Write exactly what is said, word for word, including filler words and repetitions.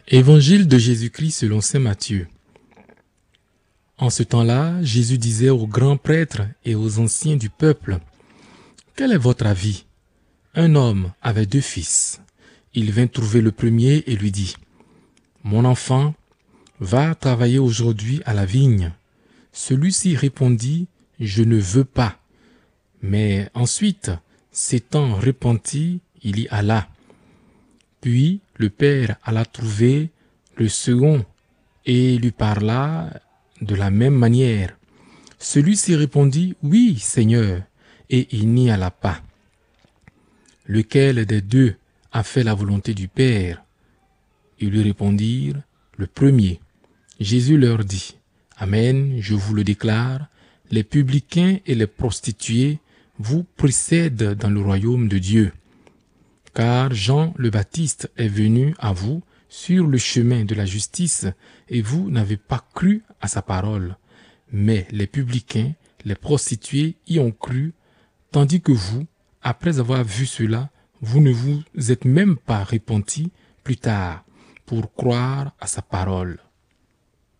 Évangile de Jésus-Christ selon saint Matthieu. En ce temps-là, Jésus disait aux grands prêtres et aux anciens du peuple, « Quel est votre avis ? Un homme avait deux fils. Il vint trouver le premier et lui dit, « Mon enfant, va travailler aujourd'hui à la vigne. » Celui-ci répondit, « Je ne veux pas. » Mais ensuite, s'étant repenti, il y alla. Puis le père alla trouver le second et lui parla de la même manière. Celui-ci répondit, « Oui, Seigneur, » et il n'y alla pas. Lequel des deux a fait la volonté du Père? Ils lui répondirent, « Le premier. » Jésus leur dit, « Amen, je vous le déclare, les publicains et les prostituées vous précèdent dans le royaume de Dieu. Car Jean le Baptiste est venu à vous sur le chemin de la justice, et vous n'avez pas cru à sa parole. Mais les publicains, les prostituées y ont cru, tandis que vous, après avoir vu cela, vous ne vous êtes même pas repentis plus tard pour croire à sa parole.